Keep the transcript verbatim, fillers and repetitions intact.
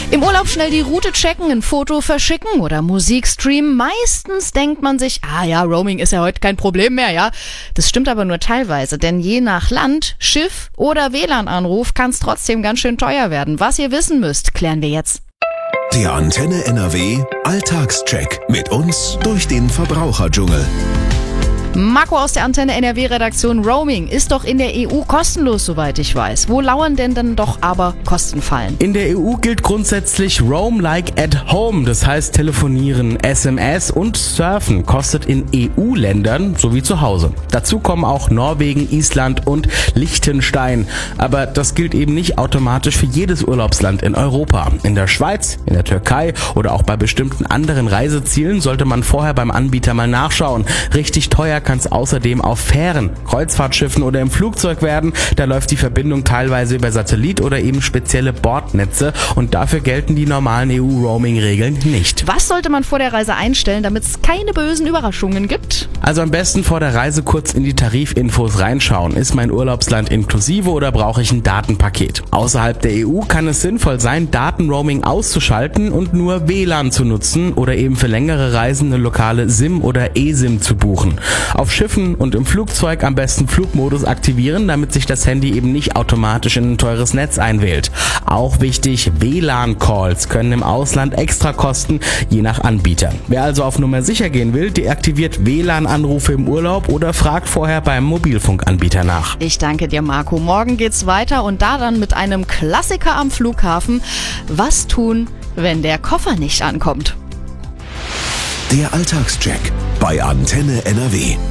Im Urlaub schnell die Route checken, ein Foto verschicken oder Musik streamen. Meistens denkt man sich, ah ja, Roaming ist ja heute kein Problem mehr, ja. Das stimmt aber nur teilweise, denn je nach Land, Schiff oder W L A N-Anruf kann es trotzdem ganz schön teuer werden. Was ihr wissen müsst, klären wir jetzt. Der Antenne N R W Alltagscheck mit uns durch den Verbraucherdschungel. Marco aus der Antenne N R W-Redaktion. Roaming ist doch in der E U kostenlos, soweit ich weiß. Wo lauern denn dann doch aber Kostenfallen? In der E U gilt grundsätzlich Roam like at home. Das heißt, telefonieren, S M S und surfen kostet in E U-Ländern sowie zu Hause. Dazu kommen auch Norwegen, Island und Liechtenstein. Aber das gilt eben nicht automatisch für jedes Urlaubsland in Europa. In der Schweiz, in der Türkei oder auch bei bestimmten anderen Reisezielen sollte man vorher beim Anbieter mal nachschauen. Richtig teuer kann es außerdem auf Fähren, Kreuzfahrtschiffen oder im Flugzeug werden. Da läuft die Verbindung teilweise über Satellit oder eben spezielle Bordnetze und dafür gelten die normalen E U-Roaming-Regeln nicht. Was sollte man vor der Reise einstellen, damit es keine bösen Überraschungen gibt? Also am besten vor der Reise kurz in die Tarifinfos reinschauen. Ist mein Urlaubsland inklusive oder brauche ich ein Datenpaket? Außerhalb der E U kann es sinnvoll sein, Datenroaming auszuschalten und nur W L A N zu nutzen oder eben für längere Reisen eine lokale SIM oder eSIM zu buchen. Auf Schiffen und im Flugzeug am besten Flugmodus aktivieren, damit sich das Handy eben nicht automatisch in ein teures Netz einwählt. Auch wichtig, W L A N-Calls können im Ausland extra kosten, je nach Anbieter. Wer also auf Nummer sicher gehen will, deaktiviert W L A N-Anrufe im Urlaub oder fragt vorher beim Mobilfunkanbieter nach. Ich danke dir, Marco. Morgen geht's weiter und da dann mit einem Klassiker am Flughafen. Was tun, wenn der Koffer nicht ankommt? Der Alltagscheck bei Antenne N R W.